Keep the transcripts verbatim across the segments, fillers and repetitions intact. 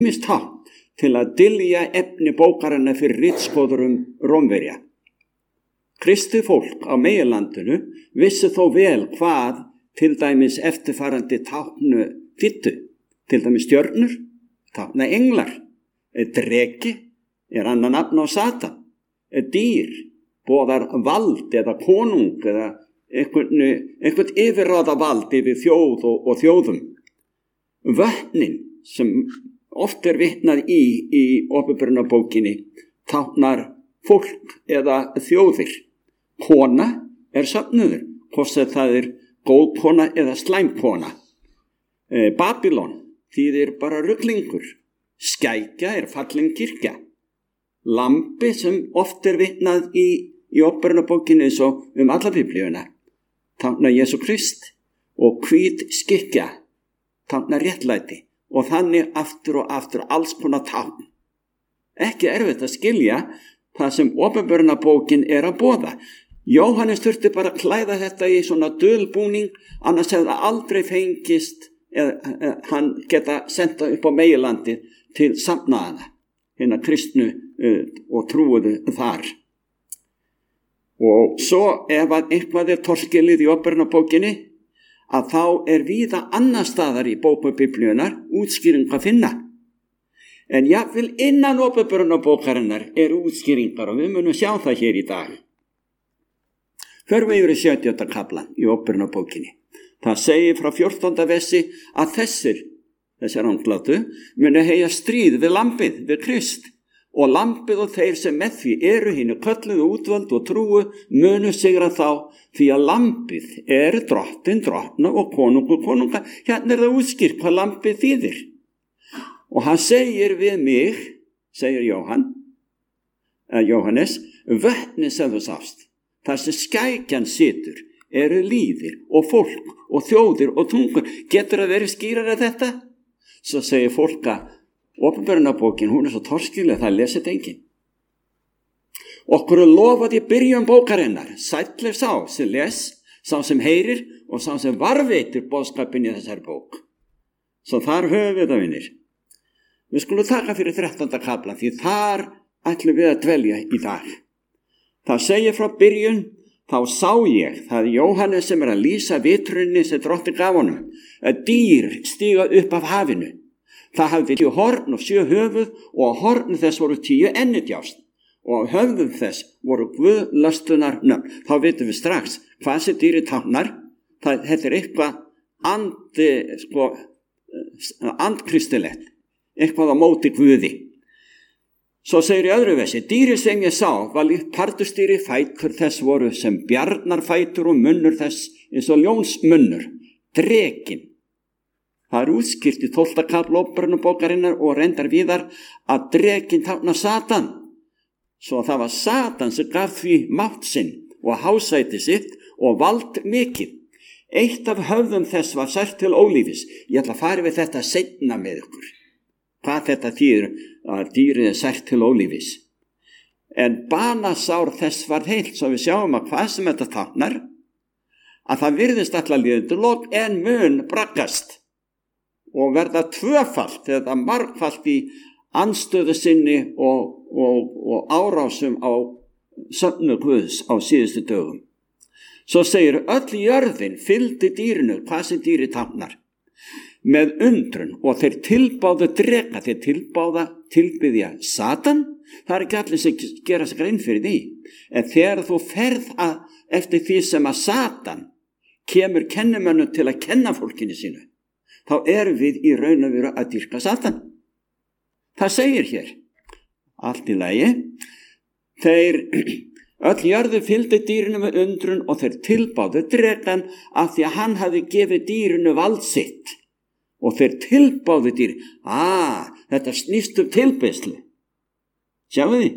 ýmis tákn til að dylja efni bókarinnar fyrir ritskoðurum Rómverja. Kristið fólk á meginlandinu vissi þó vel hvað til dæmis eftirfarandi táknu þýddu. Til dæmis stjörnur, tákna englar, dreki er annað nafn á Satan, dýr boðar vald eða konung eða einhvern, einhvern yfirráða vald yfir þjóð og, og þjóðum. Vötnin sem oft er vitnað í í Åpenbarunarbókinni táknar fólk eða þjóðir. Kona er söfnuður, hvort sem það er góð kona eða slæm kona. E, Babylon þýðir bara ruglingur. Skækja er fallin kirkja. Lampi sem oft er vitnað í, í Åpenbarunarbókinni eins og um alla biblíuna táknar Jesú Krist og hvít skikkja táknar réttlæti og þannig aftur og aftur alls konar tákn. Ekki erfitt að skilja það sem Åpenbarunarbókin er að boða. Jóhannes þurfti bara að klæða þetta í svona dulbúning, annars hefði það aldrei fengist eða, eða hann geta senda upp á meginlandið til safnaðana, hérna kristnu uh, og trúuðu þar. Og svo ef að eitthvað er torskilið í Åpenbarunarbókinni, að þá er víða annar staðar í bókum biblíunar útskýring að finna. En jafnvel innan Åpenbarunarbókarinnar eru útskýringar og við munum sjá það hér í dag. Förum við yfir í sjötjánda kaflan í Åpenbarunarbókinni. Það segir frá fjórtánda versi að þessir, þessir anglátu, muni heyja stríð við lambið, við Krist. Og lambið og þeir sem með því eru hinu kölluðu útvöld og trúu munu sigra þá, því að lambið er drottin, drottna og konungur, konunga. Hérna er það útskýrt hvað lambið þýðir. Og hann segir við mig, segir Jóhann, eða Jóhannes, vötnin sem þú sást, þar sem skækjan situr, eru líðir og fólk og þjóðir og tungur. Getur að vera skýrar að þetta? Svo segir fólk að Åpenbarunarbókin, hún er svo torskileg, það lesið enginn. Okkur er lofað í byrjun bókarinnar, sætlir sá sem les, sá sem heyrir og sá sem varveitir boðskapinn í þessari bók. Svo þar höfum við það, vinir. Við skulum taka fyrir þrettánda kafla, því þar ætlum við að dvelja í dag. Það segir frá byrjun, þá sá ég, það er Jóhannes sem er að lýsa vitrunni sem Drottinn gaf honum, að dýr stíga upp af hafinu. Það hafði tíu horn og sjö höfuð og á horn þess voru tíu ennidjást og á höfðum þess voru guðlastunar nöfn. Þá vitum við strax hvað sem dýri táknar. Það, þetta er eitthvað andi, sko, andkristilegt, eitthvað á móti guði. Svo segir í öðru versi, dýri sem ég sá var líkt pardustýri, fætur þess voru sem bjarnarfætur og munnur þess eins og ljónsmunnur, drekin. Það er útskýrt í tólfta kafla Åpenbarunarbókarinnar og reyndar víðar að drekinn táknar Satan. Svo það var Satan sem gaf því mátt sinn og hásæti sitt og vald mikið. Eitt af höfðum þess var sært til ólífis. Ég ætla að fara við þetta seinna með ykkur. Hvað þetta þýðir að dýrið er sært til ólífis. En banasár þess var heilt, svo við sjáum að hvað sem þetta táknar, að það virðist alltaf líðundurlók en mun braggast. Og verða tvöfalt eða margfalt í anstöðu sinni og, og, og árásum á söfnu Guðs á síðustu dögum. Svo segir öll jörðin fylgdi dýrinu, hvað sem dýri táknar, með undrun og þeir tilbáðu dreka, þeir tilbáða tilbyðja Satan. Það er ekki allir sem gera sig grein fyrir því. En þegar þú ferð að, eftir því sem að Satan kemur kennimönnum til að kenna fólkinu sínu, þá erum við í raun og veru að dýrka Satan. Það segir hér, allt í lagi, þeir öll jörðu fylgdi dýrinu með undrun og þeir tilbáðu drekan af því að hann hafi gefið dýrinu vald sitt. Og þeir tilbáðu dýri, að þetta snýst um tilbeiðslu. Sjáu því?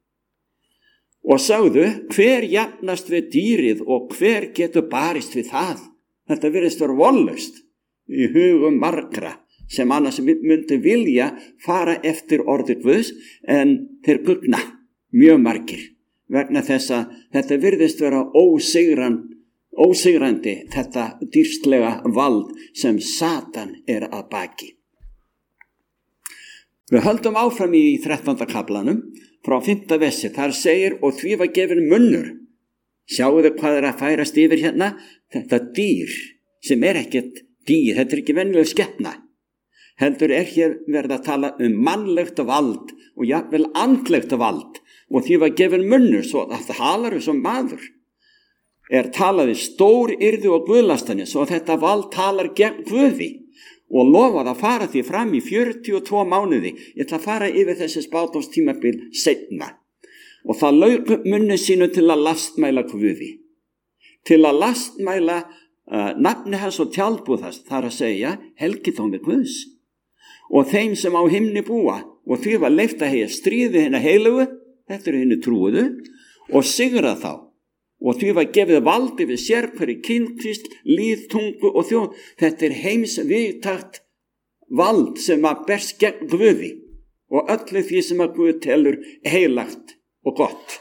Og sagðu, hver jafnast við dýrið og hver getur barist við það? Þetta virðist vera vonlaust í hugum margra sem annars myndi vilja fara eftir orði Guðs, en þeir gugna mjög margir vegna þess að þetta virðist vera ósigran, ósigrandi þetta dýrslega vald sem Satan er að baki. Við höldum áfram í þrettánda kaflanum frá fimmta versi. Þar segir, og því var gefinn munnur. Sjáu þau hvað er að færast yfir hérna? Þetta dýr sem er ekkert dýr, þetta er ekki venjuleg skepna. Heldur er hér verið að tala um mannlegt vald og jafnvel andlegt vald, og því var gefinn munnur, svo að það talar sem maður. Er talaði stór yrði og guðlastanir, svo að þetta vald talar gegn Guði, og lofaði að fara því fram í fjörutíu og tvo mánuði. Ég ætla að fara yfir þessi spádómstímabil seinna. Og það lauk munni sínu til að lastmæla Guði, til að lastmæla uh, nafni hans og tjaldbúðast, þar að segja helgitómi Guðs, og þeim sem á himni búa, og því var leyft að heyja stríði hinna heilugu, þetta eru hinni trúuðu, og sigra þá, og því var gefið valdi við sérhverju kynkvist, líð, tungu og þjóð. Þetta er heims viðtakt vald sem að berst gegn Guði og öllu því sem að Guð telur heilagt og gott.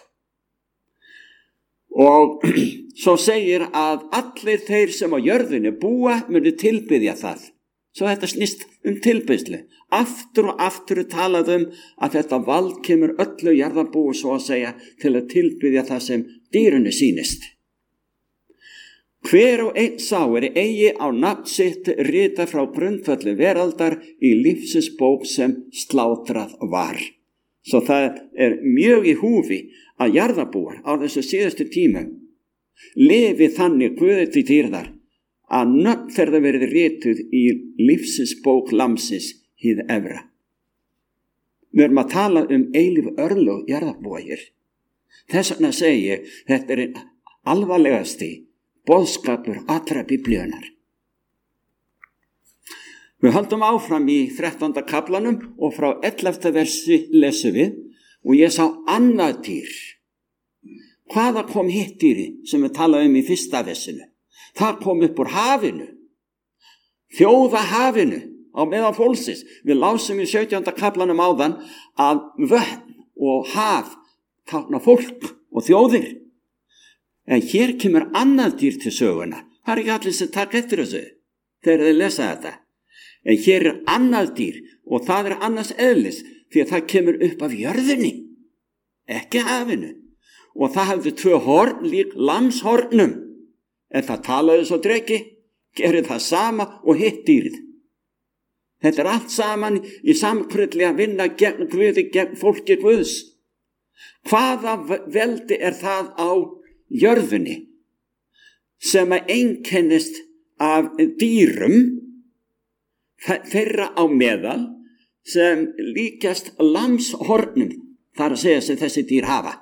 Og svo segir að allir þeir sem á jörðinni búa muni tilbiðja það. Svo þetta snýst um tilbiðslu. Aftur og aftur er talað um að þetta vald kemur öllu jarðarbúi, svo að segja, til að tilbiðja það sem dýrunni sýnist. Hver og einn sá er eigi á nafn sitt rita frá grundvelli veraldar í lífsins bók sem slátrað var. Svo það er mjög í húfi að jarðarbúar á þessu síðustu tímum lifi þannig Guði til dýrðar að nöfn þeirra verið rituð í lífsins bók lamsins hið efra. Við erum að tala um eilíf örlög jarðarbúa hér. Þess vegna segi ég, þetta er alvarlegasti boðskapur allra biblíunnar. Við höldum áfram í þrettánda kaflanum og frá ellefta versi lesum við, og ég sá annað dýr. Hvaða kom hitt dýri sem við talaðum í fyrsta versinu? Það kom upp úr hafinu, þjóðahafinu á meðal fólksins. Við lásum í sautjánda kaflanum áðan að vötn og haf tákna fólk og þjóðir. En hér kemur annað dýr til söguna. Það er ekki allir sem taka eftir þessu þegar þeir lesa þetta. En hér er annað dýr og það er annars eðlis, því að það kemur upp af jörðinni, ekki hafinu. Og það hafði tvö horn lík lamshornum. En það talaði svo dreki, gerir það sama og hitt dýrið. Þetta er allt saman í samkrulli að vinna gegn Guði, gegn fólki Guðs. Hvaða veldi er það á jörðinni sem að einkennist af dýrum þeirra á meðal sem líkjast lamshornum, þar að segja sem þessi dýr hafa?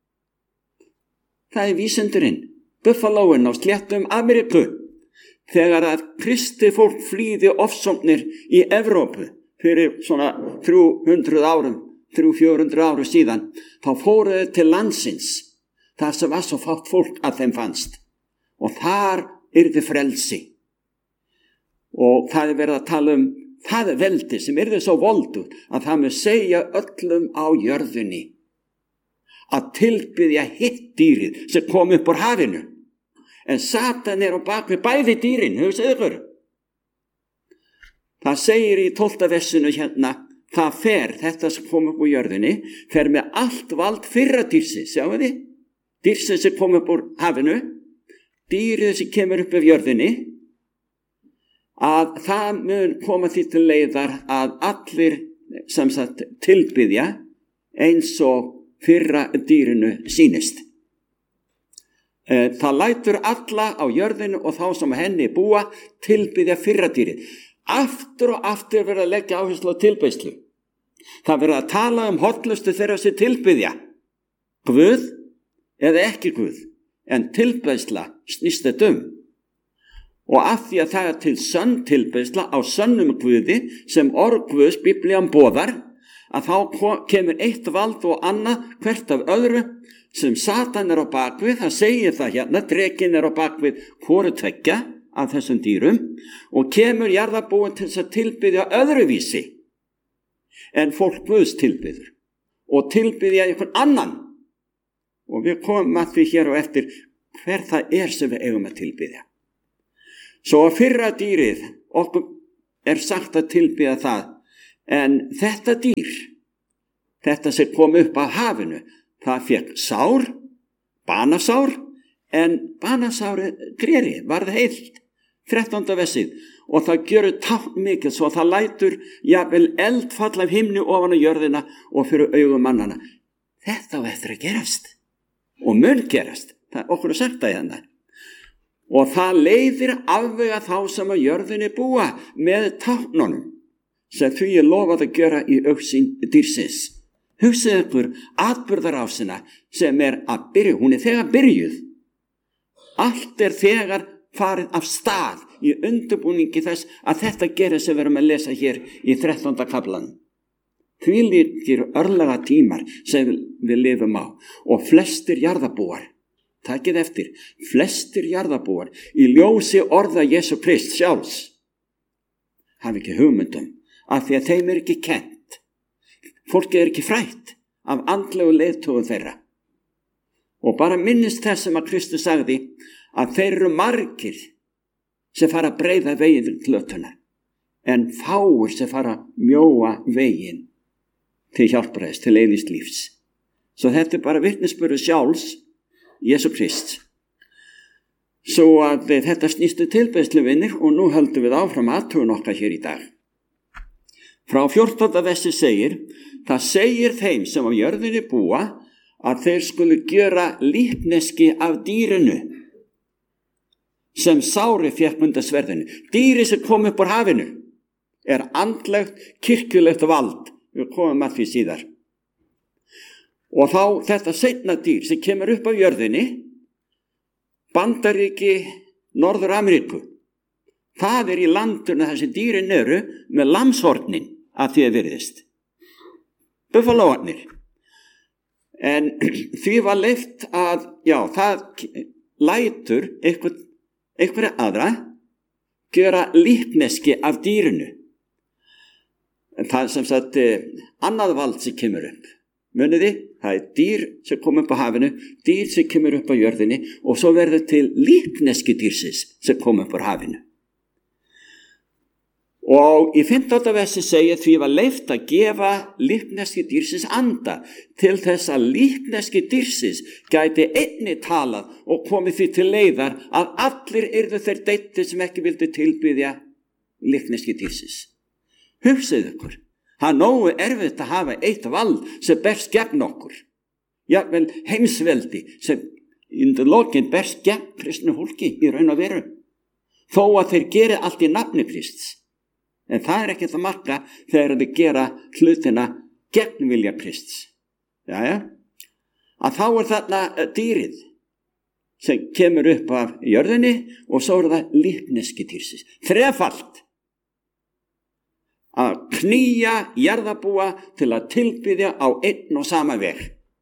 Það er vísindurinn. Buffalóin á sléttum Ameríku, þegar að kristi fólk flýði ofsóknir í Evrópu fyrir svona þrjú hundruð árum, þrjú til fjögur hundruð árum síðan, þá fóruðu til landsins, þar sem var svo fátt fólk að þeim fannst. Og þar yrði frelsi. Og það er verið að tala um það veldi sem yrði svo volduð að það með segja öllum á jörðinni að tilbiðja hitt dýrið sem kom upp úr hafinu. En Satan er á bak við bæði dýrin, hugsið ykkur. Það segir í tólfta versinu hérna, það fer, þetta sem kom upp úr jörðinni, fer með allt vald fyrra dýrsi, sjáu þið? Dýrsi sem kom upp úr hafinu, dýrið sem kemur upp af jörðinni, að það mun koma því til leiðar að allir sem sagt tilbiðja eins og fyrra dýrinu sýnist. Það lætur alla á jörðinu og þá sem henni búa tilbiðja fyrra dýrið. Aftur og aftur verður að leggja áherslu á tilbeiðslu. Það verður að tala um hollustu þeirra sem tilbiðja. Guð eða ekki Guð, en tilbeiðsla snýst þetta um. Og af því að það er til sönn tilbeiðsla á sönnum Guði sem orð Guðs Biblían boðar, að þá kemur eitt vald og annað hvert af öðru sem Satan er á bakvið. Það segir það hérna, drekinn er á bakvið hvoru tveggja af þessum dýrum og kemur jarðarbúin til þess að tilbiðja öðruvísi en fólk Guðs tilbiður og tilbiðja einhvern annan. Og við komum að því hér og eftir hver það er sem við eigum að tilbiðja. Svo að fyrra dýrið, okkur er sagt að tilbiðja það, En þetta dýr, þetta sem kom upp af hafinu, það fekk sár, banasár, en banasári gleri varð heilt, þrettánda versið, og það gjörur tákn mikið svo það lætur jafnvel eldfall af himni ofan á jörðina og fyrir augum mannana. Þetta á eftir að gerast og mun gerast, það okkur er sagt að hérna. Og það leiðir afvega þá sem að jörðinni búa með táknunum sem því er lofað að gera í augsýn dýrsins. Hugsið ykkur atburðarásina sem er að byrja, hún er þegar byrjuð. Allt er þegar farið af stað í undirbúningi þess að þetta gerir sem við erum að lesa hér í þrettánda kaflanum. Því líkir örlaga tímar sem við lifum á og flestir jarðarbúar, takið eftir, flestir jarðarbúar í ljósi orða Jesú Krist sjálfs hafi ekki hugmyndum af því að þeim er ekki kennt. Fólki er ekki frætt af andlegu leiðtogu þeirra. Og bara minnist þess sem að Kristus sagði að þeir eru margir sem fara að breiða veginn til glötuna, en fáir sem fara að mjóa veginn til hjálpræðis, til eilífs lífs. Svo þetta er bara vitnisburður sjálfs Jesú Krist. Svo að þetta snýstu tilbeiðsluvinnir og nú höldum við áfram athugun okkar hér í dag. Frá fjórtánda versi segir, það segir þeim sem á jörðinni búa að þeir skulu gjöra líkneski af dýrinu sem sári fékk undan sverðinu. Dýri sem kom upp úr hafinu er andlegt, kirkjulegt vald. Við komum að því síðar. Og þá þetta seinna dýr sem kemur upp af jörðinni, Bandaríki Norður-Ameríku. Það er í landinu þar sem dýrin eru með lamshornin að því að virðist. Buffalóarnir. En því var leyft að, já, það lætur eitthvað einhverja aðra gera líkneski af dýrinu. En það er sem sagt annað vald sem kemur upp. Muniði, það er dýr sem kom upp á hafinu, dýr sem kemur upp á jörðinni og svo verður til líkneski dýrsins sem kom upp á hafinu. Og í fimmtánda versi segir því var leyft að gefa líkneski dýrsins anda til þess að líkneski dýrsins gæti einni talað og komið því til leiðar að allir yrðu þeir deittir sem ekki vildu tilbyðja líkneski dýrsins. Hugsið ykkur, það er nógu erfitt að hafa eitt vald sem berst gegn okkur. Jafnvel heimsveldi sem undir lokin berst gegn kristnu fólki í raun og veru. Þó að þeir geri allt í nafni Krists. En það er ekkert að marka þegar þið gera hlutina gegn vilja Krists. Jæja, að þá er þarna dýrið sem kemur upp af jörðinni og svo er það líkneski dýrsins. Þrefalt að knýja jarðarbúa til að tilbyðja á einn og sama veg.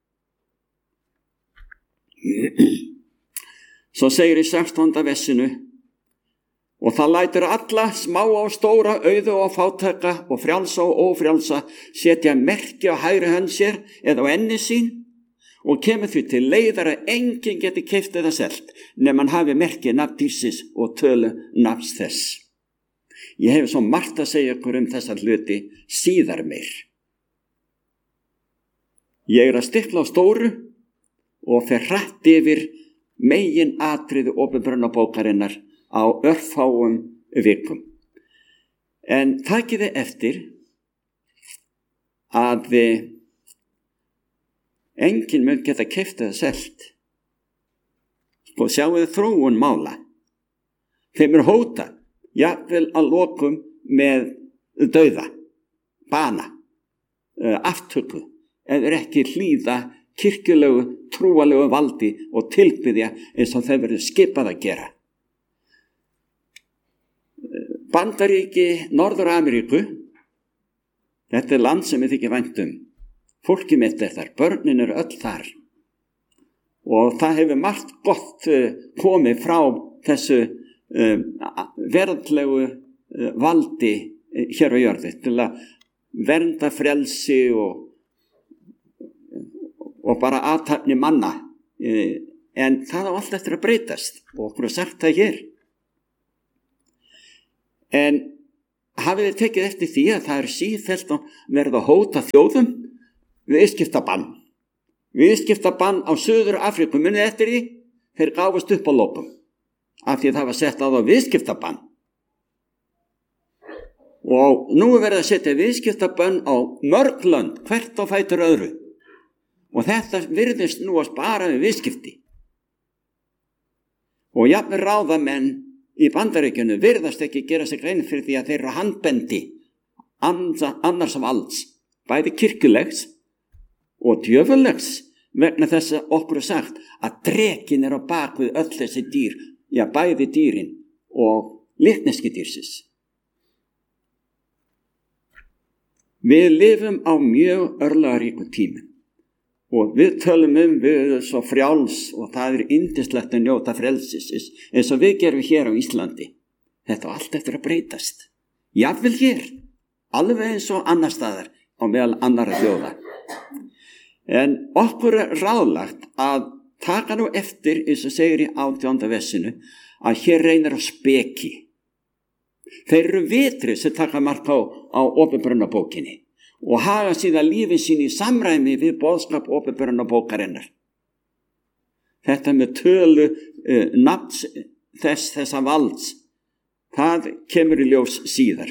Svo segir í sextánda versinu, og það lætur alla smá og stóra, auðu og fátæka og frjálsa og ófrjálsa setja merki á hægri hönd sér eða á enni sín og kemur því til leiðar að enginn geti keypt eða selt nema hann hafi merki nafn dýrsins og tölu nafns þess. Ég hef svo margt að segja ykkur um þessa hluti síðar meir. Ég er að stikla á stóru og fer hratt yfir megin atriði opinberunarbókarinnar á örfáum vikum. En takiði eftir að enginn mun geta keypt eða selt. Og sjáuðu þróun mála. Þeim er hótað, jafnvel að lokum með dauða, bana, aftöku, eða ekki hlýða kirkjulegu, trúalegu valdi og tilbyðja eins og þeir verður skipað að gera. Bandaríki Norður-Ameríku, þetta er land sem við þykir vænt um. Fólkið mitt er þar, börnin eru öll þar. Og það hefur margt gott komið frá þessu veraldlegu valdi hér á jörðu til að vernda frelsi og, og bara athafni manna. En það á allt eftir að breytast og okkur er sagt það hér. En hafið þið tekið eftir því að það er sífellt að verða að hóta þjóðum viðskiptabann. Viðskiptabann á Suður Afríku, munið eftir því, þeir gáfust upp á lopum af því að það var sett á það viðskiptabann. Og nú er verið að setja viðskiptabann á mörg lönd, hvert á fætur öðru. Og þetta virðist nú að spara við viðskipti. Og jafnvel ráðamenn í Bandaríkjunum virðast ekki gera sig grein fyrir því að þeir eru handbendi annars af alls, bæði kirkjulegs og djöfullegs, vegna þess að okkur er sagt að drekin er á bak við öll þessi dýr, já bæði dýrin og litneski dýrsins. Við lifum á mjög örlagaríku tímum og við tölum um við erum svo frjáls og það er yndislegt að njóta frelsis eins og við gerum hér á Íslandi. Þetta var allt eftir að breytast. Jafnvel hér, alveg eins og annar staðar á meðal annarra þjóða. En okkur er ráðlagt að taka nú eftir, eins og segir í átjánda versinu, að hér reynir á speki. Þeir eru vitrið sem taka mark á, á Opinberunarbókinni og haga síðan lífið sín í samræmi við boðskap Opinberunarbókarinnar. Þetta með tölu uh, nafns þess þessa valds, það kemur í ljós síðar.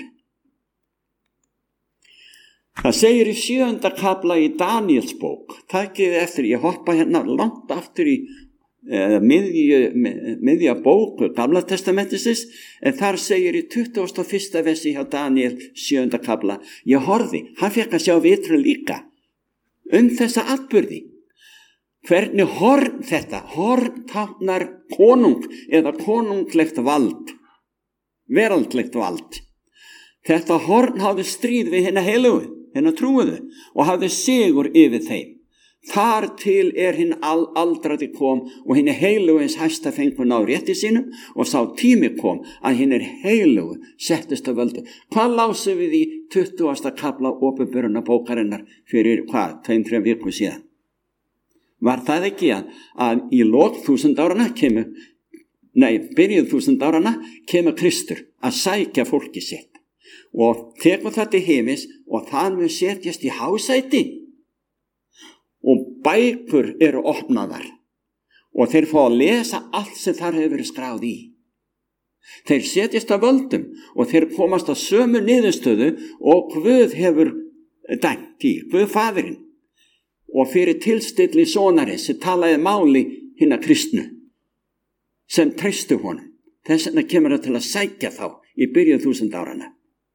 Það segir í sjöunda kafla í Daníels bók, takið eftir, ég hoppa hérna langt aftur í eh, miðju, miðja bók Gamla testamentisins, en þar segir í tuttugasta og fyrsta versi hjá Daníel sjöunda kafla, ég horfði, hann fekk að sjá vitru líka um þessa atburði. Hvernig horn þetta, horn táknar konung eða konunglegt vald, veraldlegt vald. Þetta horn hafði stríð við hinna heilugu, hinna trúuðu og hafði sigur yfir þeim. Þar til er hinn aldraði kom og hinn heilugu eins hæsta fengur ná rétti sínum og sá tími kom að hinn heilugu settist á völdu. Hvað lásum við í tuttugasta kafla Opinberunarbókarinnar fyrir hvað, tveim, þrem viku síðan? Var það ekki að, að í lok þúsund árana kemur, nei, byrjuð þúsund árana kemur Kristur að sækja fólki sitt og tekur það til heimis og það mun setjast í hásæti og bækur eru opnaðar og þeir fá að lesa allt sem þar hefur verið skráð í. Þeir setjast að völdum og þeir komast að sömu niðurstöðu og Guð hefur dæmt í, Guð faðirinn, og fyrir tilstilli sonarins sem talaði máli hinna kristnu sem treystu honum. Þess vegna kemur það til að sækja þá í byrjuð þúsund árana.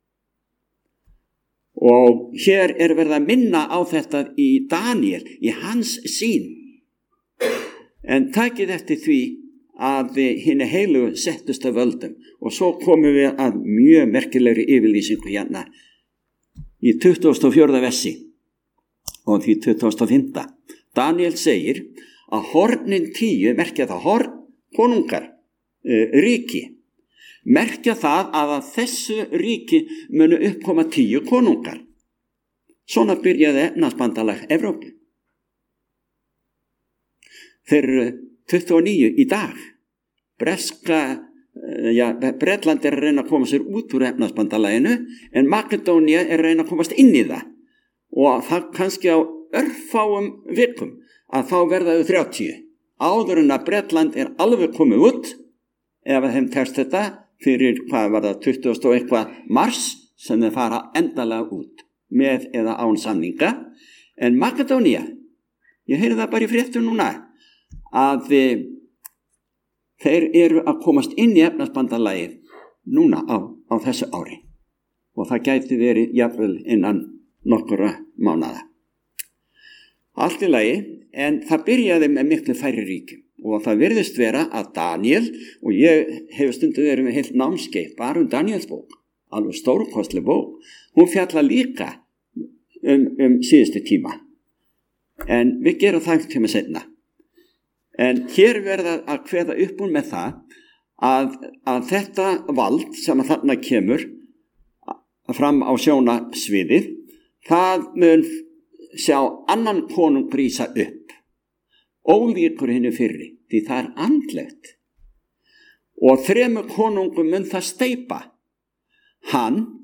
Og hér er verið að minna á þetta í Daníel, í hans sýn. En takið eftir því að hinni heilugu settust að völdum og svo komum við að mjög merkilegri yfirlýsingu hérna í tuttugasta og fjórða versi og því tuttugasta og fimmta. Daníel segir að hornin tíu, merkja það horn, konungar, uh, ríki, merkja það að að þessu ríki munu uppkoma tíu konungar. Svona byrjaði efnahagsbandalag Evrópu. Þeir eru tuttugu og níu í dag. Breska, ja, Bretland er að reyna að koma sér út úr efnahagsbandalaginu, en Makedónia er að reyna að komast inn í það. Og það kannski á örfáum vikum að þá verða þau þrjátíu. Áður en að Bretland er alveg komið út, ef þeim tekst þetta, fyrir hvað var það tuttugasta og eitthvað mars sem þeir fara endalega út með eða án samninga. En Makedónia, ég heyri það bara í fréttum núna, að þeir eru að komast inn í efnahagsbandalagið núna á, á þessu ári og það gæti verið jafnvel innan nokkura mánaða. Allt í lagi, en það byrjaði með miklu færri ríkjum. Og það virðist vera að Daníel, og ég hefur stundu verið með heilt námskeið bara um Daníels bók, alveg stórkostleg bók, hún fjalla líka um, um síðustu tíma. En við gerum það ekki tíma seinna. En hér verða að kveða upp úr með það að, að þetta vald sem að þarna kemur fram á sjónasviðið, það mun sjá annan konung rísa upp. Ólíkur hinni fyrri, því það er andlegt. Og þremur konungum mun það steypa. Hann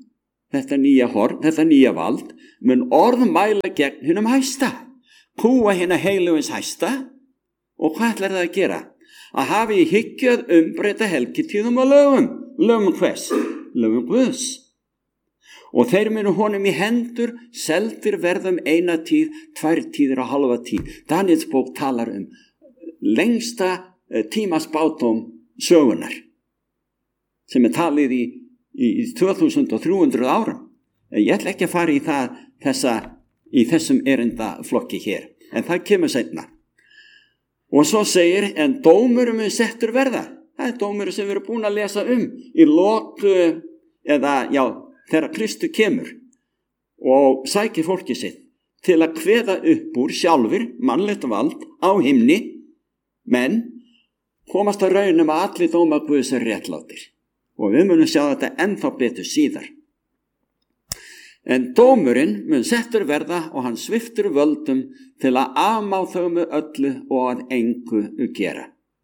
þetta nýja horn, þetta nýja vald, mun orð mæla gegn hinum hæsta, kúa hina heilugins hæsta, og hvað ætlar það að gera? Að hafi í hyggju að umbreyta helgitíðum og lögum, lögum hvers? Lögum Guðs. Og þeir munu honum í hendur, seldir verðum eina tíð, tvær tíðir og halva tíð. Daniels bók talar um lengsta tímaspátum sögunar, sem er talið í, í, í tvö þúsund þrjú hundruð árum. Ég ætla ekki að fara í það þessa, í þessum erindaflokki hér, en það kemur seinna. Og svo segir, en dómurum er settur verða. Það er dómurum sem við erum búin að lesa um í lok, eða já, þegar Kristur kemur og sækir fólkið sitt til að kveða upp úr sjálfur mannlegt vald á himni, menn komast að raunum að allir dómar Guðs er réttlátir. Og við munum sjá þetta ennþá betur síðar. En dómurinn mun settur verða og hann sviftur völdum til að afmá þau með öllu og að engu gera.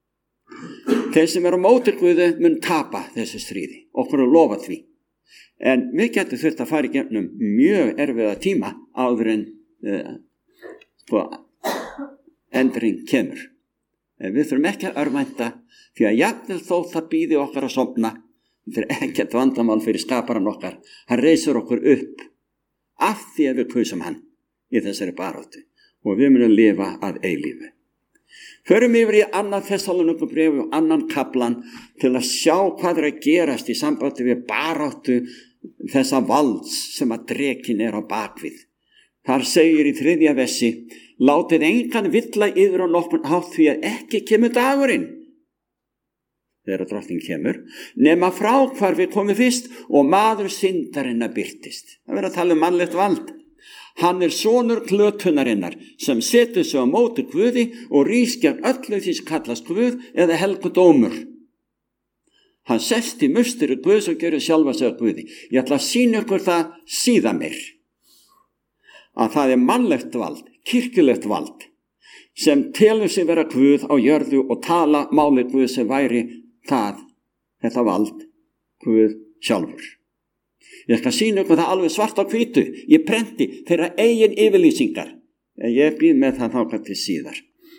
Þeir sem eru á móti Guði mun tapa þessu stríði, okkur að lofa því. En við getum þurft að fara í gegnum mjög erfiða tíma áður en uh, sko, endring kemur. En við þurfum ekki að örvænta, því að jafnvel þó það býði okkar að sofna, þetta er ekkert vandamál fyrir skaparan okkar. Hann reisur okkur upp af því að við kusum hann í þessari baráttu og við munum lifa að eilífu. Förum yfir í annan Þessalóníkubréf og annan kaflan til að sjá hvað er að gerast í sambandi við baráttu þessa valds sem að drekin er á bakvið. Þar segir í þriðja versi, látið engan villa yfir á nokkurn hátt því að ekki kemur dagurinn, þegar drottning kemur, nema frá hvar við komum fyrst og maður syndarinnar birtist. Það verður að tala um mannlegt vald. Hann er sonur glötunarinnar sem setur sig á móti Guði og rís gegn öllu því sem kallast Guð eða helgudómur. Hann sest í musteri Guðs og gerir sjálfa sig að Guði. Ég ætla að sýna ykkur það síðan mér. Að það er mannlegt vald, kirkjulegt vald, sem telur sig vera Guð á jörðu og tala máli Guð sem væri það, þetta vald, Guð sjálfur. Ég skal sýna ykkur það alveg svart á hvítu. Ég prenti þeirra eigin yfirlýsingar. Ég býð með það þangað til síðar.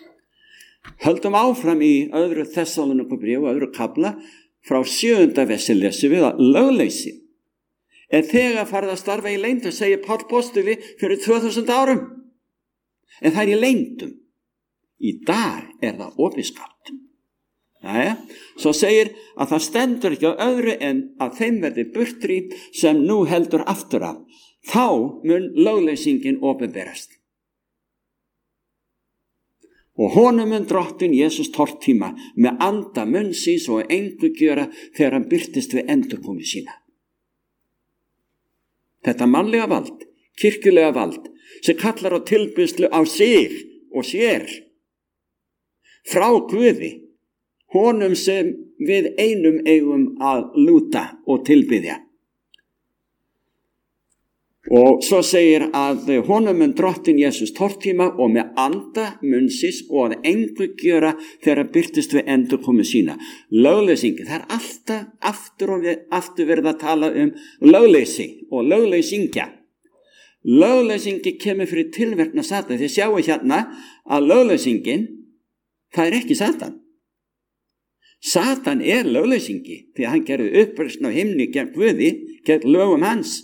Höldum áfram í öðru Þessalóníkubréfi og öðru kafla. Frá sjöunda versi lesum við að lögleysi er þegar farið að starfa í leyndum, segir Páll postuli fyrir tvö þúsund árum. En það er í leyndum. Í dag er það opinskátt. Jæja, svo segir að það stendur ekki á öðru en að þeim verði burtri sem nú heldur aftur af. Þá mun lögleysingin opinberast. Og honum mun drottin Jesús tortíma með anda munn síns og engu gjöra þegar hann birtist við endurkomu sína. Þetta mannlega vald, kirkjulega vald, sem kallar á tilbyrðslu á sig og sér frá Guði, honum sem við einum eigum að lúta og tilbiðja. Og svo segir að honum mun drottin Jesús tortíma og með anda munnsins og að engu gjöra þegar birtist við endurkomu sína. Lögleysingi, það er alltaf aftur og aftur verið að tala um lögleysi og lögleysingja. Lögleysingi kemur fyrir tilverkna Satan. Þið sjáu hérna að lögleysingin, það er ekki Satan. Satan er lögleysingi því að hann gerði uppreisn á himni gegn Guði, gegn lögum hans.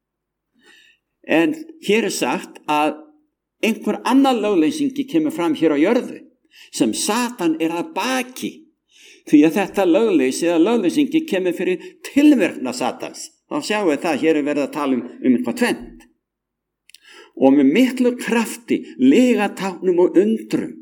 En hér er sagt að einhver annar lögleysingi kemur fram hér á jörðu sem Satan er að baki, því að þetta lögleysi eða lögleysingi kemur fyrir tilverkna Satans. Þá sjáum við það, hér er verið að tala um, um eitthvað tvennt. Og með miklu krafti, lygatáknum og undrum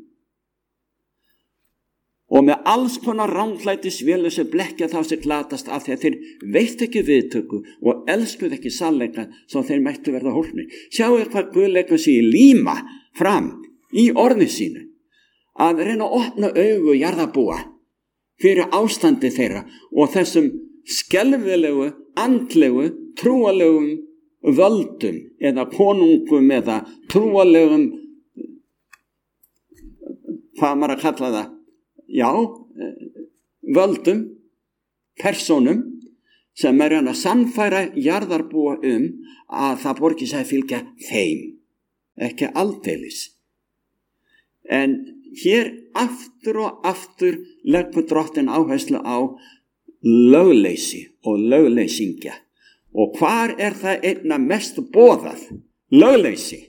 og með alls konar ranglætisvélu sem blekkja þá sem glatast af því að þeir veit ekki viðtöku og elskuð ekki sannleikann svo þeir mættu verða hólpnir. Sjáu hvað Guð leggur sig í líma fram í orði sínu að reyna að opna augu jarðarbúa fyrir ástandi þeirra og þessum skelfilegu, andlegu, trúalegum völdum eða konungum eða trúalegum, hvað maður að kalla það, já, völdum, personum sem er hann að sannfæra jarðarbúa um að það borgi sig að fylgja þeim, ekki aldeilis. En hér aftur og aftur leggur Drottinn áherslu á lögleysi og lögleysingja. Og hvar er það einna mest boðað? Lögleysi.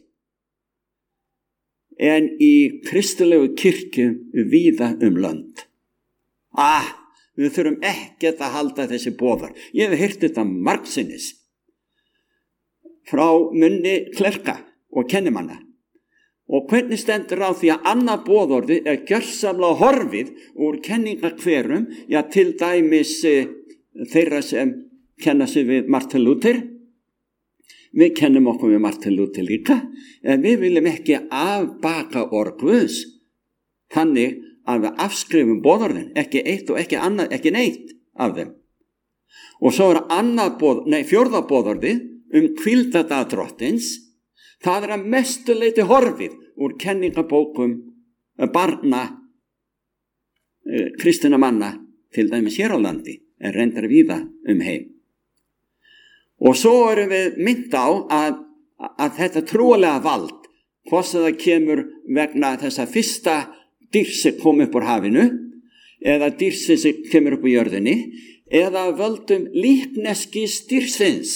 En í kristilegu kirkju víða um lönd. Ah, við þurfum ekkert að halda þessi boðar. Ég hef heyrt þetta margsinnis frá munni klerka og kennimanna. Og hvernig stendur á því að annað boðorði er gjörsamlega horfið úr kenningakverum, já til dæmis e, þeirra sem kenna sig við Martin Luther. Við kennum okkur við Martin Luther líka, en við viljum ekki afbaka orð Guðs, þannig að við afskrifum boðorðin, ekki eitt og ekki annað, ekki neitt af þeim. Og svo er annað boð, nei, fjórða boðorði um hvíldardag Drottins. Það er að mestu leyti horfið úr kenningabókum barna eh, kristinna manna, til dæmis hér á landi, en reyndar víða um heim. Og svo erum við mynd á að, að þetta trúlega vald, hvort sem það kemur vegna þessa fyrsta dýrs sem kom upp úr hafinu, eða dýrs sem kemur upp úr jörðinni, eða völdum líkneskis dýrsins,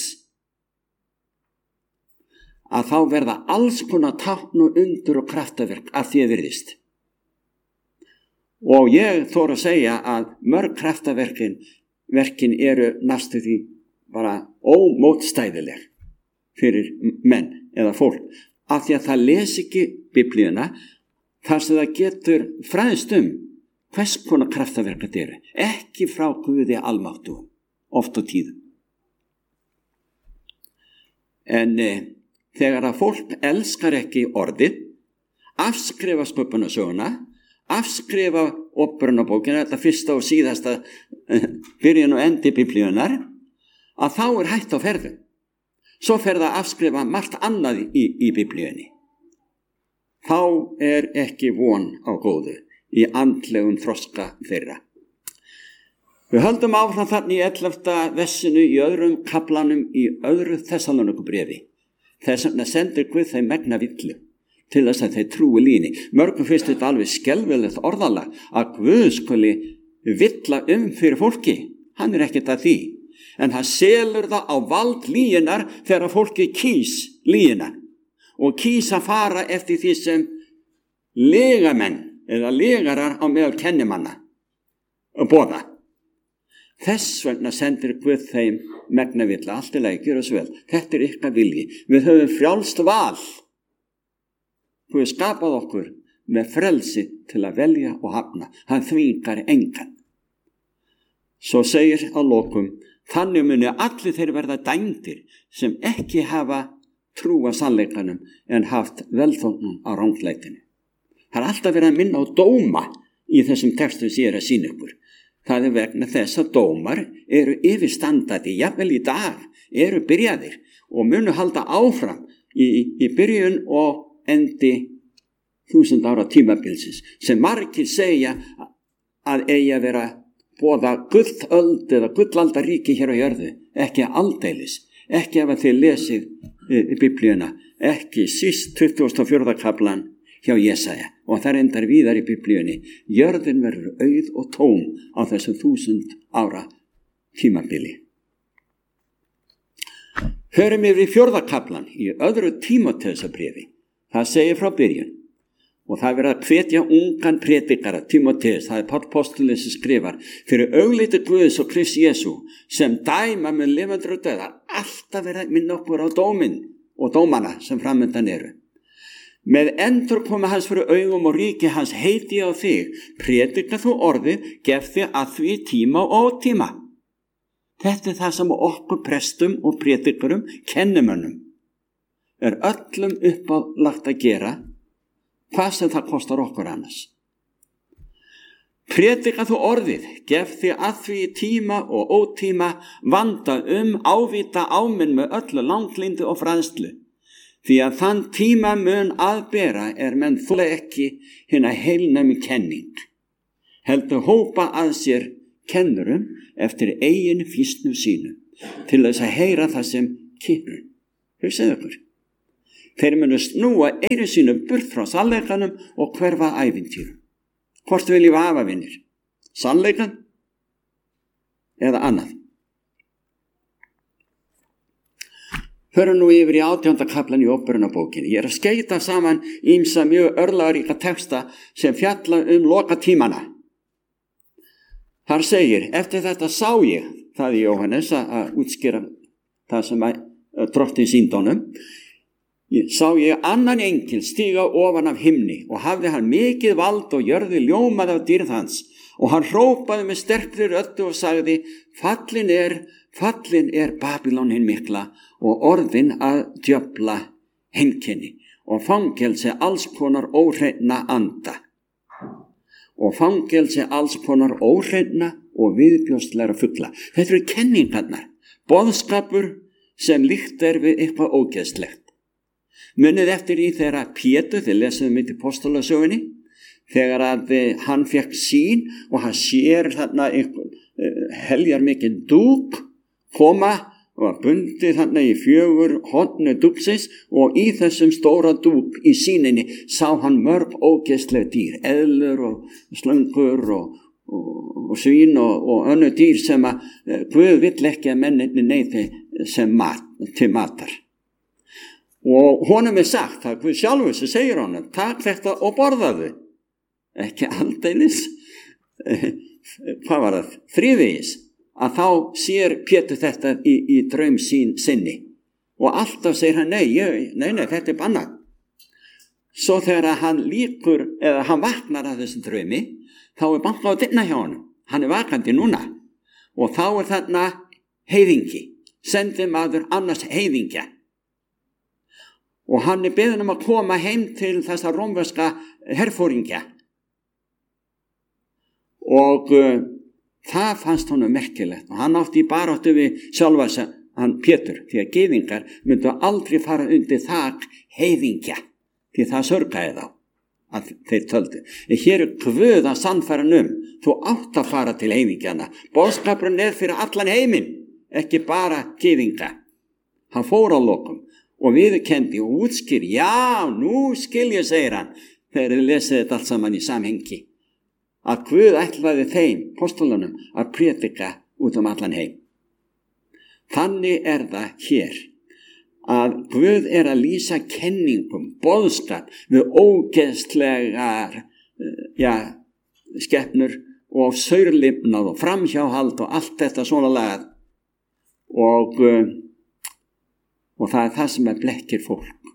að þá verða alls konar tákn og undur og kraftaverk af því að virðist. Og ég þóra að segja að mörg kraftaverkin verkin eru næstu því bara ómótstæðileg fyrir menn eða fólk, af því að það les ekki Biblíuna þar sem það getur fræðst um hvers konar kraftaverk þetta eru, ekki frá Guði almáttu, oft og tíðum. En e, þegar að fólk elskar ekki orðið, afskrifa sköpunarsöguna, afskrifa Upprunabókina, þetta fyrsta og síðasta uh, byrjun og endi Biblíunar, að þá er hætt á ferðu. Svo fer það að afskrifa margt annað í, í Biblíunni. Þá er ekki von á góðu í andlegum þroska þeirra. Við höldum áfram þannig í ellefta vessinu í öðrum kaflanum í öðru Þessalóníkubréfi. Þess vegna sendir Guð þeim megna villu til þess að þeir trúi líni. Mörgum finnst þetta alveg skelfilegt orðalag að Guð skuli villa um fyrir fólki. Hann er ekkert að því. En hann selur það á vald lýginar þegar fólki kýs lýgina og kýs að fara eftir því sem legamenn eða legarar á meðal kennimanna boða. Þess vegna sendir Guð þeim megna villa, allt í lagi, gjör oss vel. Þetta er ykkar vilji. Við höfum frjálst val. Guð skapað okkur með frelsi til að velja og hafna. Hann þvingar engan. Svo segir að lokum, þannig muni allir þeir verða dæmdir sem ekki hafa trúa sannleikanum en haft velþóknun á ranglætinu. Það er alltaf verið að minna á dóma í þessum textum sem ég er að sýna ykkur. Það er vegna þess að dómar eru yfirstandandi, jafnvel í dag, eru byrjaðir og munu halda áfram í, í byrjun og endi þúsund ára tímabilsins, sem margir segja að eigi að vera boða gullöld eða gullaldaríki hér á jörðu, ekki aldeilis, ekki ef að þið lesið í Biblíuna, ekki síst tuttugasta og fjórða kaflan hjá Jesaja, og það endar víðar í Biblíunni. Jörðin verður auð og tóm á þessum þúsund ára tímabili. Hörum yfir í fjórða kaflan í öðru Tímóteusarbréfi. Það segir frá byrjun. Og það verður að hvetja ungan predikara, Tímóteus, það er Páll postulinn sem skrifar, fyrir augliti Guðs og Krists Jesú, sem dæma með lifandur og döða, alltaf verður að minna okkur á dóminn og dómana sem framöndan eru. Með endurkomu hans fyrir augum og ríki hans heiti á þig, predika þú orðið, gef þig að því tíma og ótíma. Þetta er það sem okkur prestum og predikurum, kennimönnum, er öllum uppálagt að gera, hvað sem það kostar okkur annars. Predika þú orðið, gef þig að því tíma og ótíma, vanda um, ávita áminn með öllu langlindi og fræðslu. Því að þann tíma mun aðbera er menn þola ekki hina heilnæmi kenning. Heldur hópa að sér kennurum eftir eigin fýsnu sínu. til þess að heyra það sem kynur. Hugsið ykkur. Þeir munu snúa eyru sínu burt frá sannleikanum og hverfa ævintýrum. Hvort viljum við hafa, vinir? Sannleikan eða annað? Förum nú yfir í átjánda kaflan í Óperunarbókinni. Ég er að skeita saman ýmsa mjög örlagaríka texta sem fjalla um lokatímana. Þar segir, eftir þetta sá ég, það í Jóhannes að útskýra það sem að drottin sýndi honum, sá ég annan engil stíga ofan af himni og hafði hann mikið vald og jörði ljómað af dýrð hans og hann hrópaði með sterkri röddu og sagði, fallin er, fallin er Babylon hin mikla og orðin að djöfla heimkynni og fangelsi alls konar óhreinna anda og fangelsi alls konar óhreinna og viðbjóðslegra fugla. Þetta eru kenningarnar, boðskapur sem líkt er við eitthvað ógeðslegt. Munið eftir í þegar Pétur, þið lesaðum mitt í Postulasögunni, þegar að hann fekk sýn og hann sér þarna einhver, heljar mikinn dúk koma og var bundið þarna í fjögur horni dúksins og í þessum stóra dúk í sýninni sá hann mörg ógeðsleg dýr, eðlur og slöngur og, og, og svín og, og önnu dýr sem að Guð vill ekki að menninni neyti sem mat, til matar. Og honum er sagt, það Guð sjálfur sem segir honum, takk þetta og borðaðu. Ekki aldeilis, hvað var það, þrívegis, að þá sér Pétur þetta í, í draum sín sinni. Og alltaf segir hann, nei, ég, nei, nei, þetta er bannað. Svo þegar hann líkur, eða hann vaknar að þessum draumi, þá er bankað á dyrnar hjá honum. Hann er vakandi núna. Og þá er þarna heiðingi, sendi maður annars heiðingja. Og hann er beðinn um að koma heim til þessa rómverska herfóringja. Og uh, það fannst honum merkilegt og hann átti í baráttu við sjálfa sig, hann Pétur, því að gyðingar myndu aldrei fara undir þak heiðingja, því það sörgaði þá að þeir töldu. En hér er Guð að sannfæra um, þú átt að fara til heiðingjana. Boðskapurinn er fyrir allan heiminn, ekki bara gyðinga. Hann fór á lokum og viðurkenndi og útskýr, já, nú skil ég, segir hann, þegar þið lesið þetta allt saman í samhengi, að Guð ætlaði þeim, postulunum, að prédika út um allan heim. Þannig er það hér, að Guð er að lýsa kenningum, boðskap við ógeðslegar, já, skepnur og saurlifnað og framhjáhald og allt þetta svona lagað. Og, og það er það sem er blekkir fólk.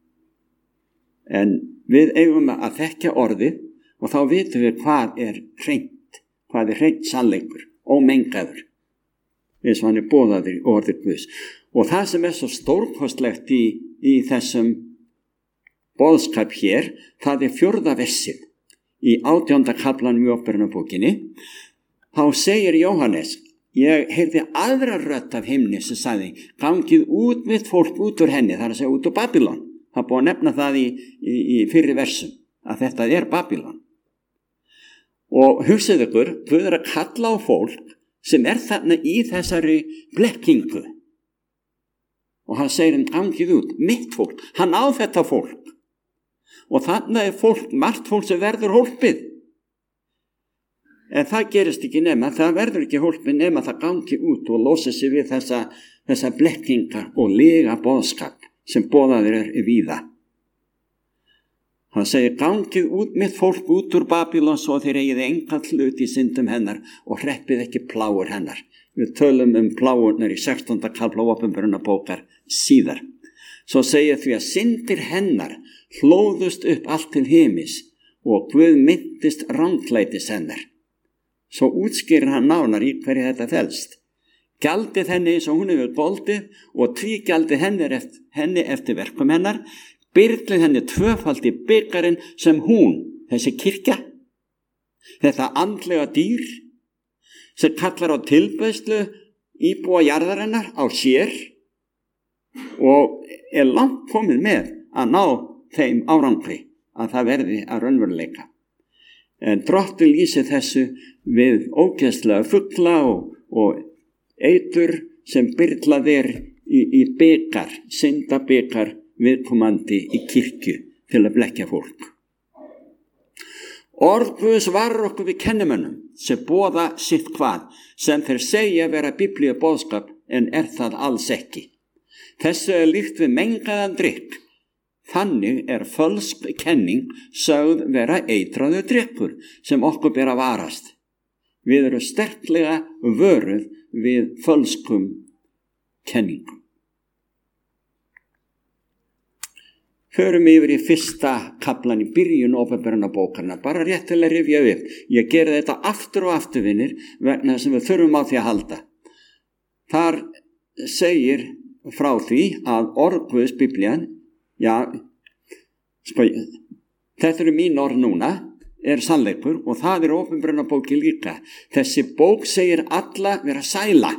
En við eigum að þekkja orðið og þá vitum við hvað er hreint, hvað er hreint sannleikur, ómengaður, eins og hann er boðaður í orðið Guðs. Og það sem er svo stórkostlegt í, í þessum boðskap hér, það er fjórða versið í átjánda kaflanum í Óperunarbókinni. Þá segir Jóhannes, ég heyrði aðra rödd af himni sem sagði, gangið út mitt fólk út úr henni, það er að segja út úr Babylon. Það er búið að nefna það í, í, í fyrri versum, að þetta er Babylon. Og hugsið ykkur, Guð er að kalla á fólk sem er þarna í þessari blekkingu. Og hann segir hann gangið út, mitt fólk, hann á þetta fólk. Og þarna er fólk, margt fólk sem verður hólpið. En það gerist ekki nema, það verður ekki hólpið nema það gangi út og losi sig við þessa, þessa blekkingar og lega boðskap sem boðaður er víða. Hann segir, gangið út mitt fólk út úr Babylon svo þeir eigið engan hlut í syndum hennar og hreppið ekki plágur hennar. Við tölum um plágurnar í sextánda kafla Opinberunarbókar síðar. Svo segir því að syndir hennar hlóðust upp allt til himis og Guð myndist ranglætis hennar. Svo útskýrir hann nánar í hverju þetta felst. Gjaldið henni eins og hún hefur goldið og tvígjaldið henni eftir, henni eftir verkum hennar, byrlið henni tvöfaldi byggarinn sem hún, þessi kirkja, þetta andlega dýr sem kallar á tilbeiðslu íbúa jarðarinnar á sér og er langt komið með að ná þeim árangri að það verði að raunveruleika. En Drottinn lýsir þessu við ógeðslega fugla og, og eitur sem byrlað er í, í byggar, syndabyggar viðkomandi í kirkju til að blekkja fólk. Orð Guðs varar okkur við kennimönnum sem boða sitt hvað, sem þeir segja vera biblíu boðskap en er það alls ekki. Þessu er líkt við mengaðan drykk. Þannig er fölsk kenning sögð vera eitraður drykkur sem okkur ber að varast. Við erum sterklega vöruð við fölskum kenningum. Förum yfir í fyrsta kaflan í byrjun Opinberunarbókarinnar, bara rétt til að rifja upp. Ég geri þetta aftur og aftur, vinir, vegna þess að við þurfum á því að halda. Þar segir frá því að orð Guðs Biblían, já, sko, þetta eru mín orð núna, er sannleikur og það er Opinberunarbóki líka. Þessi bók segir alla vera sæla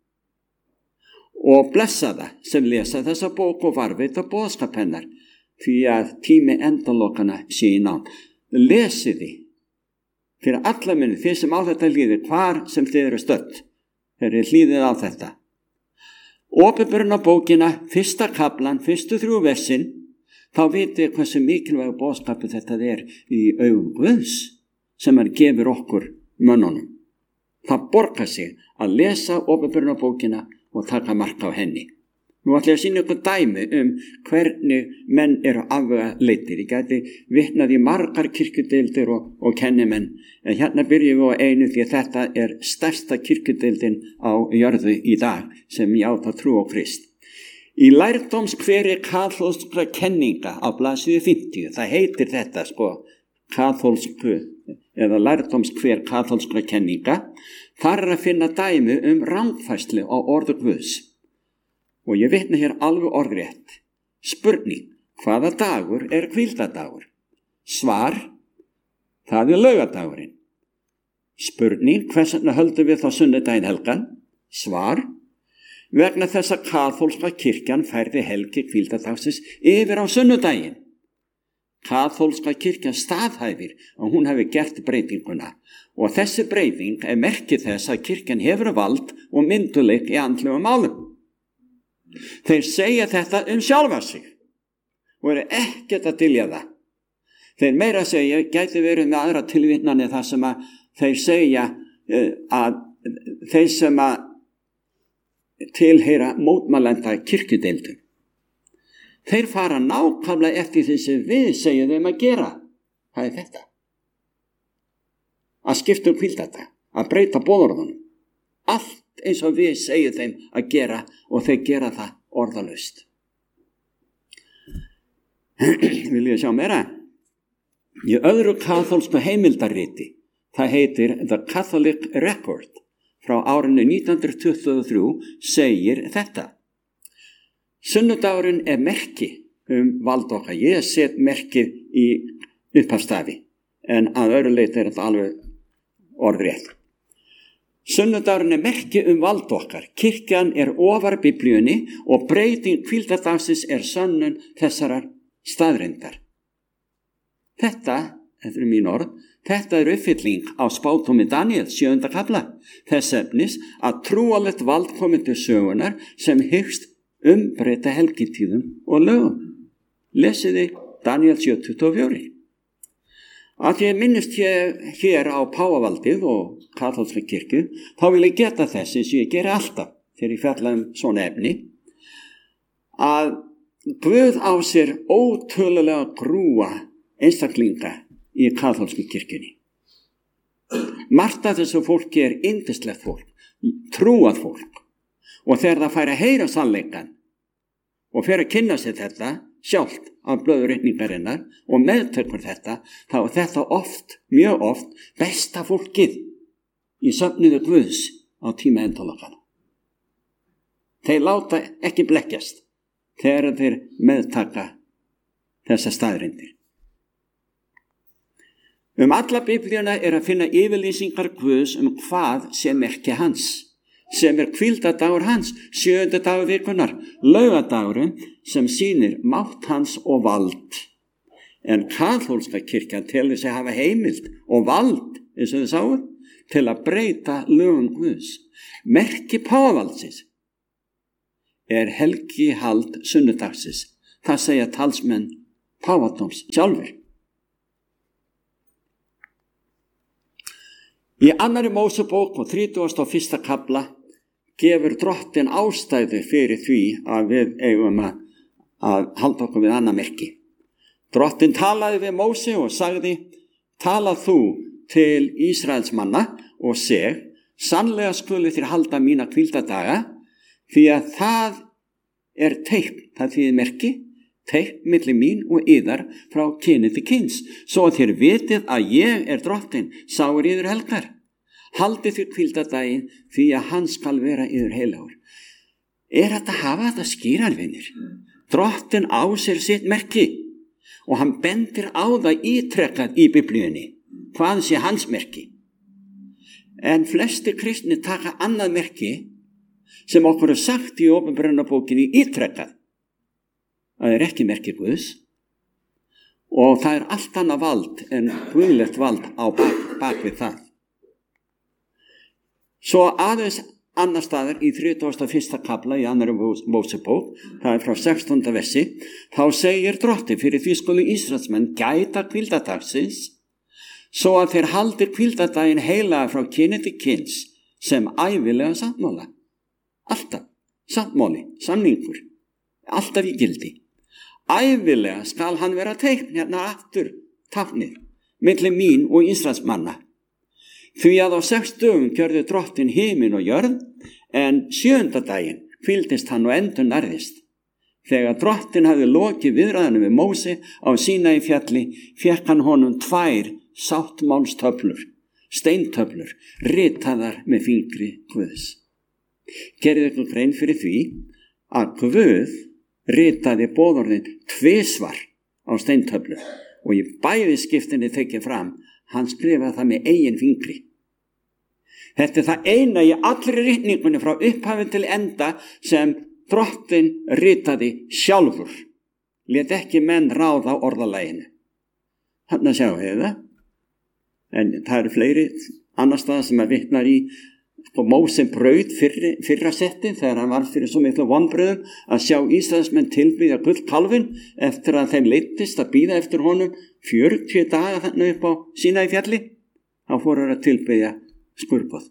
og blessa það sem lesa þessa bók og varveita boðskap hennar, því að tími endalokana sé í náð. Lesið því fyrir alla minni, þið sem á þetta hlýðir, hvar sem þið eru stödd, þeir eru hlýðið á þetta. Opinberunarbókina, fyrsta kaflan, fyrstu þrjú versin, þá vitið hversu mikilvæg boðskapu þetta er í augum Guðs sem hann gefur okkur mönnunum. Það borgar sig að lesa Opinberunarbókina og taka mark á henni. Nú ætla ég að sýna ykkur dæmi um hvernig menn eru afvegaleitir. Ég gæti vitnað í margar kirkjudeildir og, og kennimenn, en hérna byrjum við á einu því að þetta er stærsta kirkjudeildin á jörðu í dag sem játa trú á Krist. Í lærdómskveri kaþólskra kenninga á blaðsíðu fimmtíu, það heitir þetta sko, kaþólsku eða lærdómskver kaþólskra kenninga, þar er að finna dæmi um rangfærslu á orðu Guðs. Og ég vitna hér alveg orðrétt. Spurning, hvaða dagur er hvíldadagur? Svar, það er laugadagurinn. Spurning, hvers vegna höldum við þá sunnudaginn helgan? Svar, vegna þess að kaþólska kirkjan færði helgi hvíldadagsins yfir á sunnudaginn. Kaþólska kirkjan staðhæfir að hún hafi gert breytinguna og þessi breyting er merkið þess að kirkjan hefur vald og mynduleik í andlegum málum. Þeir segja þetta um sjálfa sig og eru ekkert að dylja það. Þeir meira segja, gæti verið með aðra tilvitnanir þar sem að þeir segja að þeir sem að tilheyra mótmælenda kirkjudeildum, þeir fara nákvæmlega eftir því sem við segjum þeim að gera. Það er þetta. Að skipta um hvíldadag, að breyta boðorðunum. Allt eins og við segjum þeim að gera og þeir gera það orðalaust. Vil ég sjá meira? Í öðru kaþólsku heimildarriti, það heitir The Catholic Record, frá árinu nítján hundruð tuttugu og þrjú, segir þetta. Sunnudagurinn er merki um vald okkar. Ég set merkið í upphafstafi, en að öðru leyti er þetta alveg orðrétt. Sunnudagurinn er merki um vald okkar. Kirkjan er ofar biblíunni og breyting hvíldadagsins er sönnun þessarar staðreyndar. Þetta, þetta er mín orð, þetta er uppfylling á spádómi Daniel sjöunda kafla. Þess efnis að trúalegt vald komið til sögunar sem hyggst umbreyta helgitíðum og lögum. Lesiði Daniel sjö tuttugu og fjögur. Að ég minnist hér, hér á páfavaldið og kaþólska kirkju, þá vil ég geta þess eins og ég geri alltaf þegar ég fjalla um svona efni, að Guð á sér ótölulega grúa einstaklinga í kaþólsku kirkjunni. Margt af þessu fólki er yndislegt fólk, trúað fólk, og þegar það fær að heyra sannleikann og fer að kynna sér þetta sjálft af blöðurreikningarinnar og meðtökur þetta, þá er þetta oft, mjög oft, besta fólkið í söfnuðu Guðs á tíma endalokana. Þeir láta ekki blekkjast þegar þeir meðtaka þessa staðreyndir. Um alla biblíuna er að finna yfirlýsingar Guðs um hvað sem merki hans, sem er hvíldadagur hans, sjöunda dagur vikunar, laugadagurinn sem sýnir mátt hans og vald. En kaþólska kirkjan telur sig hafa heimild og vald, eins og þið sáu, til að breyta lögum Guðs. Merki páfavaldsins, er helgihald sunnudagsins. Það segja talsmenn páfadóms sjálfur. Í annarri Mósebók og þrítugasta og fyrsta kafla gefur Drottinn ástæðu fyrir því að við eigum að, að halda okkur við annað merki. Drottinn talaði við Móse og sagði: tala þú til Ísraels manna og seg, sannlega skulu þér halda mína hvíldadaga, því að það er teikn, það þýðir merki, teikn milli mín og yðar frá kyni til kyns, svo að þér vitið að ég er Drottinn, sáir yður helgar. Haldið þér hvíldadaginn, því að hann skal vera yður heilagur. Er þetta að hafa þetta skýrarvinir? Drottinn á sér sitt merki og hann bendir á það ítrekkað í Biblíunni, hvað sé hans merki. En flestir kristnir taka annað merki sem okkur er sagt í Opinberunarbókinni ítrekkað. Það er ekki merki Guðs og það er allt annað vald en guðlegt vald á bak, bak við það. Svo aðeins annar staðar í þrítugasta og fyrsta kafla í annarri Mósebók, það er frá sextánda versi, þá segir Drottinn: fyrir því skulu Ísraelsmenn gæta hvíldadagsins, svo að þeir haldir hvíldadaginn heilaga frá kyni til kyns sem ævilega sáttmála. Alltaf sáttmáli, samningur, alltaf í gildi. Ævilega skal hann vera teikn, hérna aftur táknið, milli mín og Ísraelsmanna. Því að á sex dögum gjörði Drottinn himin og jörð, en sjöunda daginn hvíldist hann og endur nærðist. Þegar Drottinn hafði lokið viðræðinu við Móse á Sínaí fjalli, fékk hann honum tvær sáttmálstöflur, steintöflur, ritaðar með fingri Guðs. Gerið ykkur grein fyrir því að Guð ritaði boðorðin tvisvar á steintöflur og í bæði skiptinni tekið fram, hann skrifaði það með eigin fingri. Þetta er það eina í allri ritningunni frá upphafi til enda sem Drottinn ritaði sjálfur. Lét ekki menn ráða á orðalaginu. Þarna sjáum við það. En það eru fleiri annar staðar sem að vitnar í og Móse braut fyrri, fyrra setti þegar hann var fyrir svo miklu vonbröðum að sjá Ísraelsmenn tilbyggja gullkálfinn eftir að þeim leiddist að bíða eftir honum fjörutíu daga þannig upp á Sínaí fjalli. Þá fóru að tilbyggja skurboð.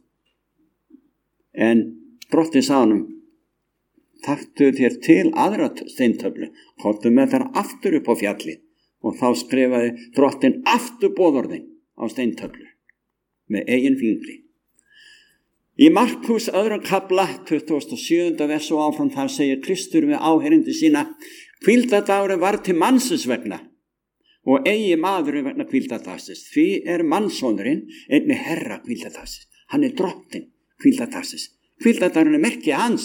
En Drottinn sagði honum: taktu þér til aðra steintöflu, komdu með þær aftur upp á fjalli. Og þá skrifaði Drottinn aftur boðorðin á steintöflu með eigin fingri. Í Markús öðrum kafla, tuttugasta og sjöunda vers og áfram, þar segir Kristur við áheyrandi sína: hvíldadagurinn var til mannsins vegna og eigi maðurinn vegna hvíldadagsins. Því er mannssonurinn einnig herra hvíldadagsins. Hann er Drottinn hvíldadagsins. Hvíldadagurinn er merki hans.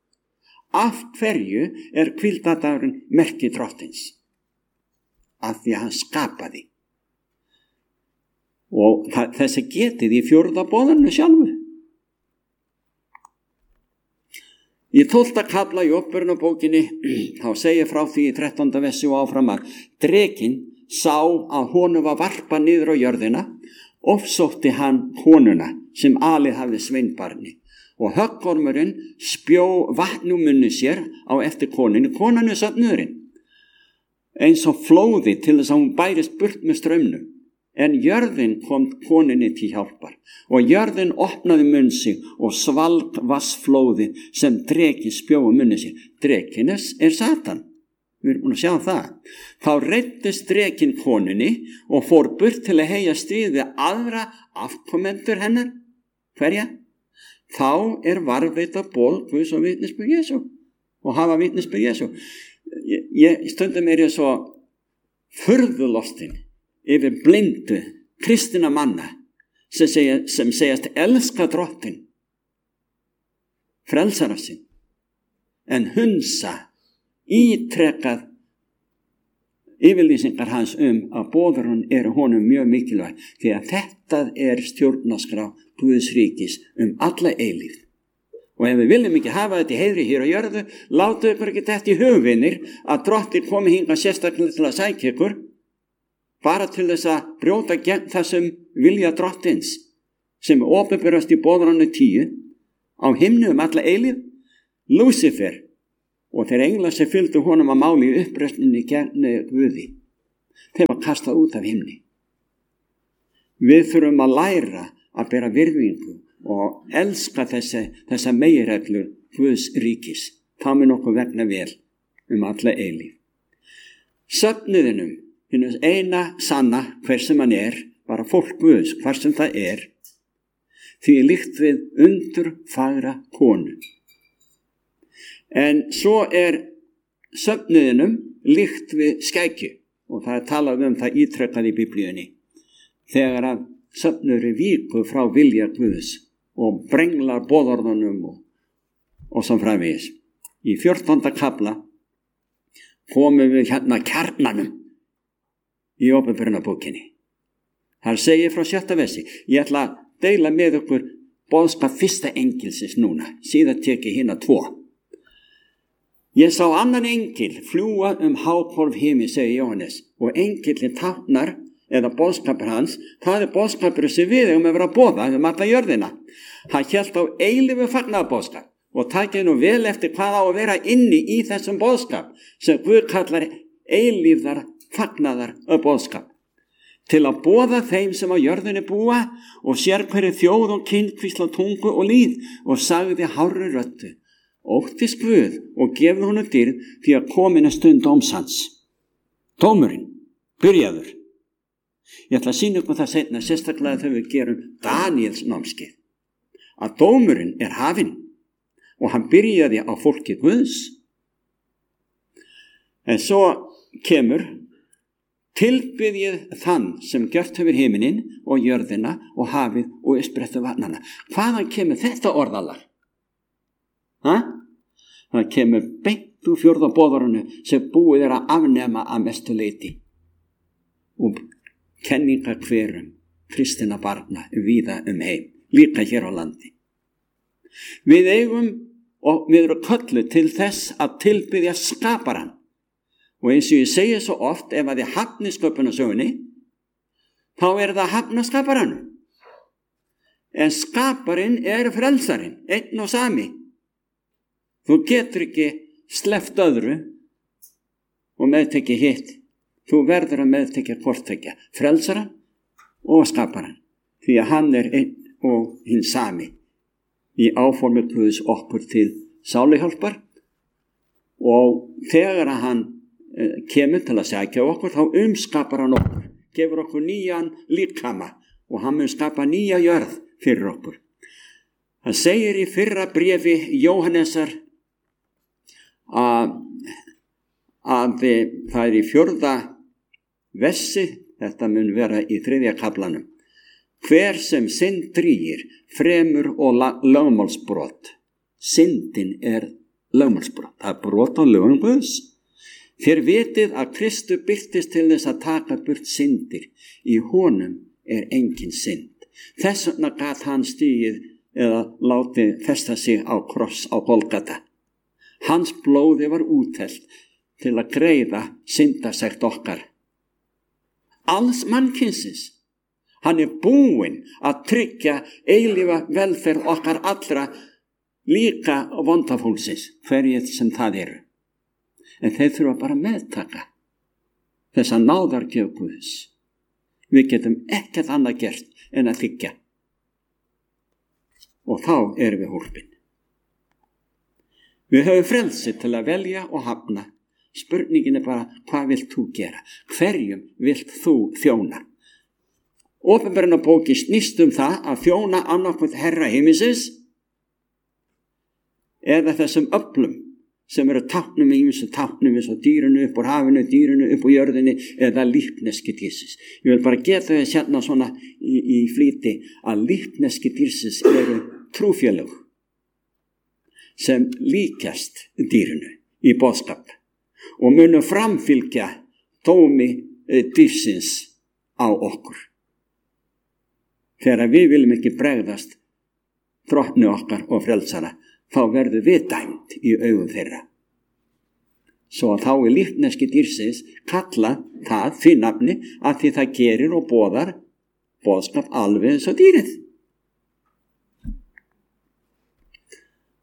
Af hverju er hvíldadagurinn merki Drottins? Af því að hann skapaði. Og þessi getið í fjórða boðinu sjálfu. Í tólfta kafla í Opinberunarbókinni þá segir frá því í þrettánda versi og áfram að drekinn sá að honum var varpað niður á jörðina, ofsótti hann konuna sem alið hafði sveinbarni og höggormurinn spjó vatn úr munni sér á eftir konunni, konan er satt niðurinn eins og flóði til þess að hún bærist burt með straumnum. En jörðin kom konunni til hjálpar og jörðin opnaði munn sig og svalg vassflóði sem dreki spjói munni sér. Drekin er Satan. Við erum búin að sjá það. Þá reiddist drekin konunni og fór burt til að heyja stríð við aðra afkomendur hennar. Hverja? Þá er varðveita boð Guðs og vitnisburð Jesú og hafa vitnisburð Jesú. Ég, ég stundum er ég svo furðulostin yfir blindu kristina manna sem, segja, sem segjast elska Drottinn, frelsara sinn, en hunsa ítrekkað yfirlýsingar hans um að boðurinn eru honum mjög mikilvæg, því að þetta er stjórnarskrá Guðs ríkis um alla eilífð. Og ef við viljum ekki hafa þetta í heiðri hér á jörðu, látu ykkur ekki þetta í hugvinir að Drottinn komi hingað sérstaklega til að sækja ykkur, bara til þess að brjóta gegn þessum vilja Drottins sem opinberast í boðorðinu tíu á himnu um alla eilífð. Lúsifer og þeir englar sem fylgdu honum að máli í uppreisninni gegn Guði, þeim var kastað út af himni. Við þurfum að læra að bera virðingu og elska þessi, þessa meginreglur Guðs ríkis. Það mun okkur vegna vel um alla eilíf. Söfnuðinum, hinn eina sanna hver sem hann er, bara fólk Guðs, hvar sem það er, því er líkt við undur fagra konu. En svo er söfnuðinum líkt við skækju, og það er talað um það ítrekkað í Biblíunni, þegar að söfnuður er víku frá vilja Guðs og brenglar boðorðunum og, og svo framvegis. Í fjórtánda kafla komum við hérna kjarnanum í Åpenbarunarbókinni. Hann segir frá sjötta versi, ég ætla að deila með okkur boðskap fyrsta engilsins núna, síðan tek ég hérna tvo. Ég sá annan engil fljúga um háhvolf himins, segir Jóhannes, og engilin táknar eða boðskapur hans, það er boðskapur sem við eigum að vera að boða um alla jörðina. Hann hélt á eilífu fagnaðarboðskap og takið nú vel eftir hvað á að vera inni í þessum boðskap sem Guð kallar eilífðar fagnaðar og boðskap. Til að boða þeim sem á jörðinni búa og sér hverju þjóð og kyn, kvísla, tungu og líð, og sagði hárri röddu, óttist Guð og gefðu honum dýrð því að komin er stund dómsans. Dómurinn, byrjaður. Ég ætla að sýna ykkur það seinna, sérstaklega þegar við gerum Daníels námskeið, að dómurinn er hafinn og hann byrjaði á fólki Guðs. En svo kemur, tilbiðið þann sem gjört hefur himinin og jörðina og hafið og uppsprettu vatnana. Hvaðan kemur þetta orðalag? Ha? Það kemur beint úr fjórða boðorðinu sem búið er að afnema að mestu leyti og kenningar hverum kristinna barna víða um heim, líka hér á landi. Við eigum og við erum kölluð til þess að tilbiðja skaparann. Og eins og ég segi svo oft, ef að þið hafni sköpunarsögunni, þá er það að hafna skaparann. En skaparinn er frelsarinn, einn og sami. Þú getur ekki sleppt öðru og meðtekja hitt. Þú verður að meðtekja hvorttekja, frelsarann og skaparann. Því að hann er einn og hinn sami í áformi Guðs okkur til sáluhjálpar, og þegar hann kemur til að sækja okkur, þá umskapar hann okkur, gefur okkur nýjan líkama og hann mun skapa nýja jörð fyrir okkur. Það segir í fyrra bréfi Jóhannesar að, að það er í fjórða versi, þetta mun vera í þriðja kaflanum. Hver sem synd drýgir, fremur og lögmálsbrot. Syndin er lögmálsbrot. Það er brot á lögum Guðs. Þér vitið að Kristur birtist til þess að taka burt syndir. Í honum er engin synd. Þess vegna gat hann stigið eða látið festa sig á kross á Golgata. Hans blóði var úthellt til að greiða syndasekt okkar. Alls mannkynsins. Hann er búinn að tryggja eilífa velferð okkar allra, líka vondafólksins, hverjir sem það eru. En þeir þurfa bara að meðtaka þessa náðargjöf Guðs. Við getum ekkert annað gert en að þiggja. Og þá erum við hólpin. Við höfum frelsi til að velja og hafna. Spurningin er bara, hvað vilt þú gera? Hverjum vilt þú þjóna? Åpenbarunarbókin snýst um það að þjóna annarkvæmt herra himinsins eða þessum öflum sem eru táknum í ýmsum táknum eins og dýrinu upp úr hafinu, dýrinu upp úr jörðinni eða lífneski dýrsins. Ég vil bara geta þess hérna svona í, í flýti að lífneski dýrsins eru trúfélög sem líkjast dýrinu í boðskap og munu framfylgja dómi dýrsins á okkur. Þegar við viljum ekki bregðast drottni okkar og frelsara, þá verður við dæmt í augum þeirra. Svo að þá er lífneski dýrsins kalla það því nafni að því það gerir og boðar boðskap alveg eins og dýrið.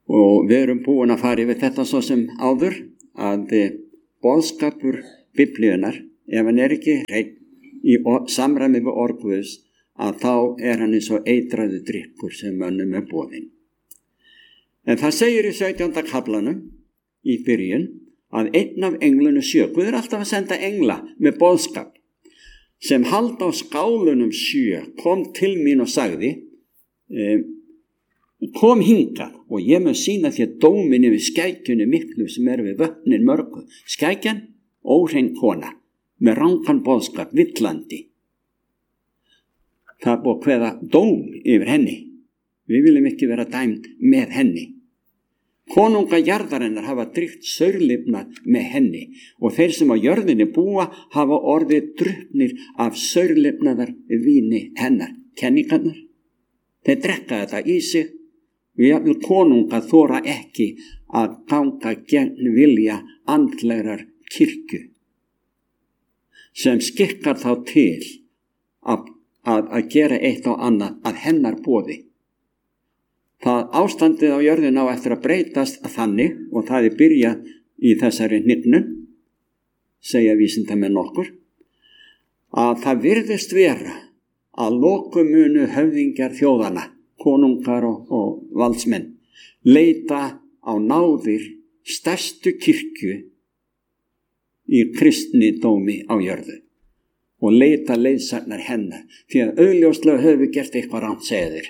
Og við erum búin að fara yfir þetta svo sem áður, að boðskapur Biblíunar, ef hann er ekki í samræmi við orð Guðs, að þá er hann eins og eitraður drykkur sem mönnum er boðinn. En það segir í sautjánda kaflanum í byrjun að einn af englunum sjö, Guð er alltaf að senda engla með boðskap, sem halda á skálunum sjö, kom til mín og sagði, eh, kom hingað og ég mun sýna þér dómin yfir skækjunni miklu sem er við vötnin mörgu. Skækjan, óhrein kona, með rangan boðskap, villandi. Það er búið að kveða dóm yfir henni. Við viljum ekki vera dæmd með henni. Konunga jarðarinnar hafa drygt saurlifnað með henni og þeir sem á jörðinni búa hafa orðið drukknir af saurlifnaðar víni hennar. Kenningarnar, þeir drekka þetta í sig. Við jafnvel konunga þora ekki að ganga gegn vilja andlegrar kirkju sem skikkar þá til að, að, að gera eitt og annað að hennar boði. Það ástandið á jörðin á eftir að breytast að þannig, og það er byrjað í þessari hnignun, segja vísindamenn okkur, að það virðist vera að lokum munu höfðingjar þjóðana, konungar og, og valdsmenn, leita á náðir stærstu kirkju í kristni dómi á jörðu og leita leiðsagnar hennar, því að augljóslega höfum við gert eitthvað rangt, segja þeir.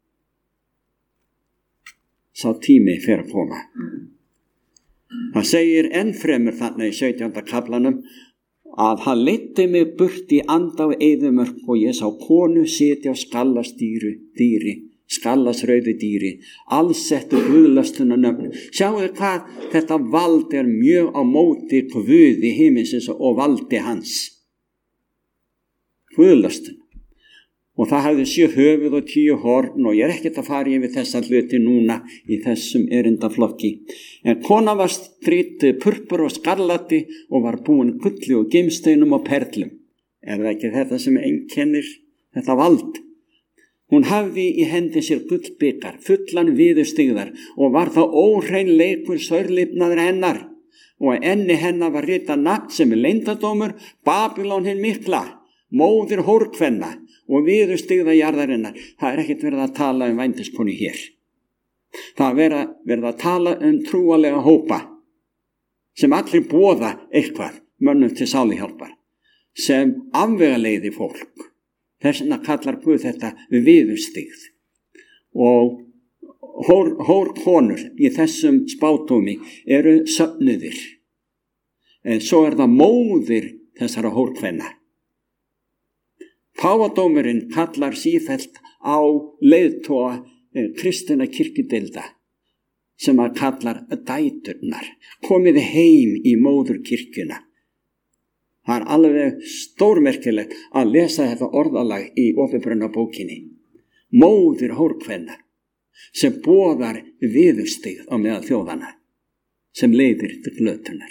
Sá tími fer að koma. Það segir enn fremur þarna í sautjánda kaflanum að hann leiddi mig burt í anda á eyðimörk og ég sá konu sitja á skallastýru dýri, skallasrauðu dýri, allsettu guðlastuna nöfn. Sjáu hvað þetta vald er mjög á móti Guði himinsins og valdi hans. Guðlastuna. Og það hafði sjö höfuð og tíu horn og ég er ekkert að fara yfir þessa hluti núna í þessum erindaflokki. En kona var strýtt purpur og skarlati og var búin gulli og gimsteinum og perlum. Er það ekki þetta sem einkennir þetta vald? Hún hafði í hendi sér gullbikar, fullan viðurstyggðar og var það óhrein leikur saurlifnaður hennar og enni hennar var ritað nafn sem er leyndardómur, Babylon hin mikla, móðir hórkvenna og viðurstyggða jarðarinnar. Það er ekkert verið að tala um vændiskonu hér. Það er verið að tala um trúalega hópa sem allir boða eitthvað mönnum til sálihjálpar, sem afvegaleiði fólk. Þess vegna kallar Guð þetta viðurstyggð. Og hór, hór konur í þessum spátómi eru söfnuðir. En svo er það móðir þessara hórkvenna. Páfadómurinn kallar sífellt á leiðtoga eh, kristinna kirkjudeilda sem að kallar dæturnar. Komið heim í móður kirkjuna. Það er alveg stórmerkilegt að lesa þetta orðalag í Opinberunarbókinni. Móðir hórkvenna sem boðar viðurstyggð á meðal þjóðana sem leiðir til glötunar.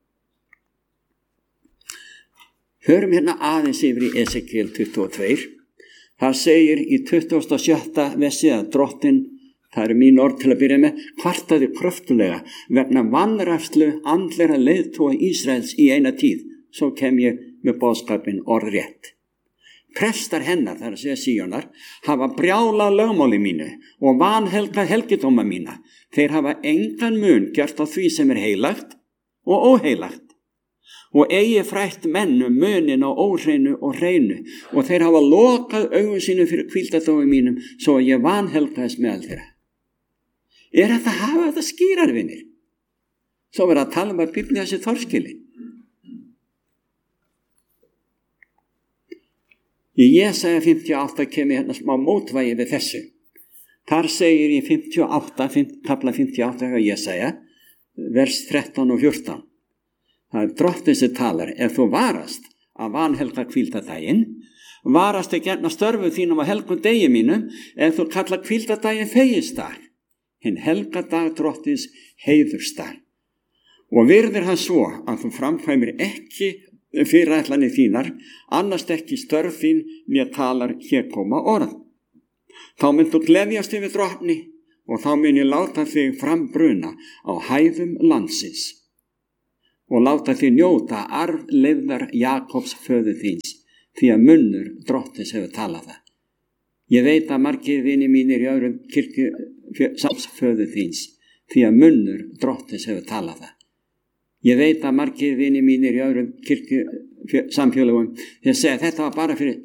Hörum hérna aðeins yfir í Esekiel tuttugu og tvö. Það segir í tuttugasta og sjötta versi að drottin, það eru mín orð til að byrja með, kvartaði kröftulega vegna vanrækslu andlegra leiðtoga Ísraels í eina tíð. Svo kem ég með boðskapin orðrétt. Prestar hennar, þar að segja Síonar, hafa brjálað lögmáli mínu og vanhelgað helgidóma mína. Þeir hafa engan mun gjört á því sem er heilagt og óheilagt og eigi frætt mennum munin á óhreinu og hreinu og þeir hafa lokað augun sínu fyrir hvíldardómi mínum svo að ég vanhelgaðist meðal þeirra. Er þetta að hafa þetta skýrarvinir? Svo verður að tala um að Biblía sé torskilin. Í Jesaja fimmtíu og átta kemur hérna smá mótvægi við þessu. Þar segir í fimmtíu og átta, kafla fimmtíu og átta hjá Jesaja, vers þrettán og fjórtán. Það er drottinn sem talar, ef þú varast að vanhelga hvíldardaginn, varast ekki hérna störfu þínum á helgum degi mínum, ef þú kalla hvíldardaginn fegisdag, hinn helgadag drottins heiðursdag. Og virðir hann svo að þú framkvæmir ekki fyrirætlanir þínar, annast ekki störf þín né talar hér koma orð. Þá mynd þú gleðjast yfir drottni og þá mun ég láta þig frambruna á hæðum landsins og láta þig njóta arfleifðar Jakobs föður þíns, því að munnur Drottins hefur talað það. Ég veit að margir vinir mínir í öðrum kirkju föður þíns, því að munnur Drottins hefur talað það. Ég veit að margir vinir mínir í öðrum kirkju samfélögum þeir segja þetta var bara fyrir